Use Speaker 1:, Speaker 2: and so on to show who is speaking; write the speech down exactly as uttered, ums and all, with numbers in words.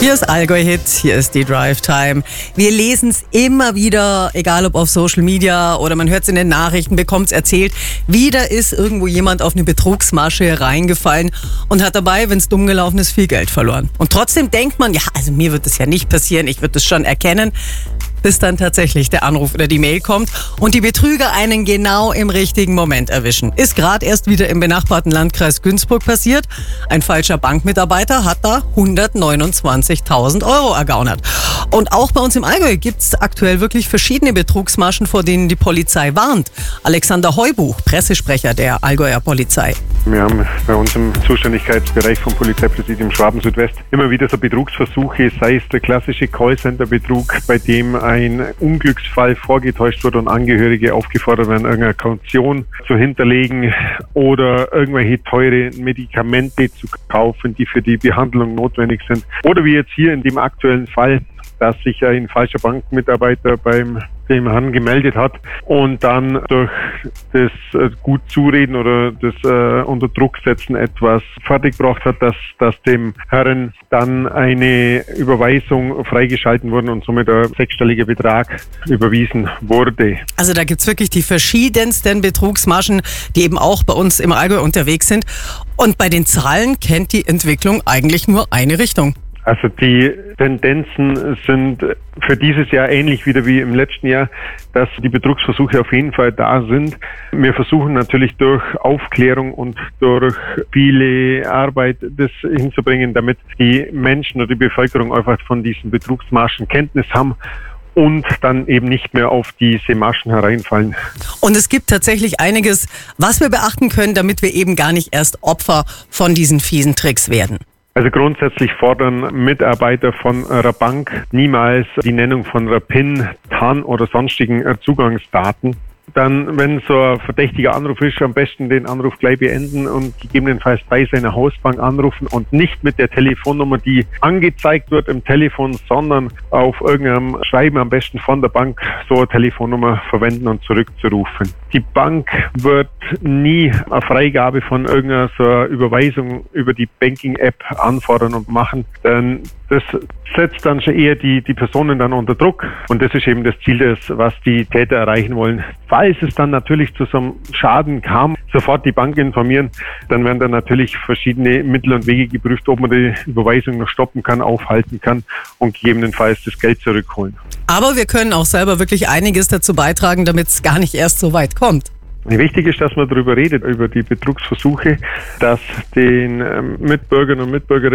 Speaker 1: Hier ist Allgäu Hit, hier ist die Drive Time. Wir lesen es immer wieder, egal ob auf Social Media oder man hört es in den Nachrichten, bekommt es erzählt. Wieder ist irgendwo jemand auf eine Betrugsmasche reingefallen und hat dabei, wenn es dumm gelaufen ist, viel Geld verloren. Und trotzdem denkt man, ja, also mir wird das ja nicht passieren, ich würde das schon erkennen, bis dann tatsächlich der Anruf oder die Mail kommt und die Betrüger einen genau im richtigen Moment erwischen. Ist gerade erst wieder im benachbarten Landkreis Günzburg passiert. Ein falscher Bankmitarbeiter hat da hundertneunundzwanzigtausend Euro ergaunert. Und auch bei uns im Allgäu gibt es aktuell wirklich verschiedene Betrugsmaschen, vor denen die Polizei warnt. Alexander Heubuch, Pressesprecher der Allgäuer Polizei.
Speaker 2: Wir haben bei uns im Zuständigkeitsbereich vom Polizeipräsidium Schwaben Südwest immer wieder so Betrugsversuche, sei es der klassische Callcenter-Betrug, bei dem ein Unglücksfall vorgetäuscht wird und Angehörige aufgefordert werden, irgendeine Kaution zu hinterlegen oder irgendwelche teure Medikamente zu kaufen, die für die Behandlung notwendig sind. Oder wie jetzt hier in dem aktuellen Fall, dass sich ein falscher Bankmitarbeiter beim dem Herrn gemeldet hat und dann durch das äh, gut Zureden oder das äh, unter Druck setzen etwas fertiggebracht hat, dass, dass dem Herrn dann eine Überweisung freigeschalten wurde und somit ein sechsstelliger Betrag überwiesen wurde.
Speaker 1: Also da gibt's wirklich die verschiedensten Betrugsmaschen, die eben auch bei uns im Allgäu unterwegs sind. Und bei den Zahlen kennt die Entwicklung eigentlich nur eine Richtung.
Speaker 2: Also die Tendenzen sind für dieses Jahr ähnlich wieder wie im letzten Jahr, dass die Betrugsversuche auf jeden Fall da sind. Wir versuchen natürlich durch Aufklärung und durch viele Arbeit das hinzubringen, damit die Menschen oder die Bevölkerung einfach von diesen Betrugsmaschen Kenntnis haben und dann eben nicht mehr auf diese Maschen hereinfallen.
Speaker 1: Und es gibt tatsächlich einiges, was wir beachten können, damit wir eben gar nicht erst Opfer von diesen fiesen Tricks werden.
Speaker 2: Also grundsätzlich fordern Mitarbeiter von einer Bank niemals die Nennung von einer PIN, T A N oder sonstigen Zugangsdaten. Dann, wenn so ein verdächtiger Anruf ist, am besten den Anruf gleich beenden und gegebenenfalls bei seiner Hausbank anrufen und nicht mit der Telefonnummer, die angezeigt wird im Telefon, sondern auf irgendeinem Schreiben am besten von der Bank so eine Telefonnummer verwenden und zurückzurufen. Die Bank wird nie eine Freigabe von irgendeiner so einer Überweisung über die Banking-App anfordern und machen, denn das setzt dann schon eher die, die Personen dann unter Druck und das ist eben das Ziel, das, was die Täter erreichen wollen. Falls es dann natürlich zu so einem Schaden kam, sofort die Bank informieren, dann werden dann natürlich verschiedene Mittel und Wege geprüft, ob man die Überweisung noch stoppen kann, aufhalten kann und gegebenenfalls das Geld zurückholen.
Speaker 1: Aber wir können auch selber wirklich einiges dazu beitragen, damit es gar nicht erst so weit kommt.
Speaker 2: Wichtig ist, dass man darüber redet, über die Betrugsversuche, dass den Mitbürgern und Mitbürgerinnen